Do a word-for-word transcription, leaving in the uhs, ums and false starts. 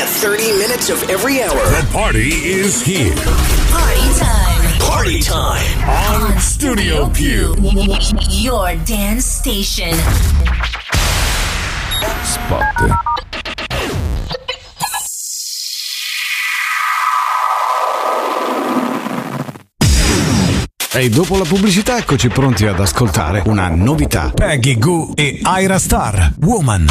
Get thirty minutes of every hour. The party is here. Party time. Party time. On Studio Più. Your dance station. Spot. E dopo la pubblicità eccoci pronti ad ascoltare una novità. Peggy Gou e Ira Star, Woman.